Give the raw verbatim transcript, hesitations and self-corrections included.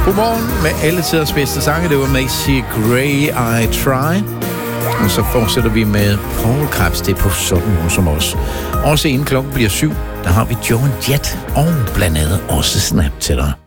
Godmorgen med alle tiders bedste sange. Det var Macy Gray, I Try. Og så fortsætter vi med Paul Krebs. Det er på sådan nogen som os. Også inden klokken bliver syv, der har vi Joan Jett og blandt andet også Snap til dig.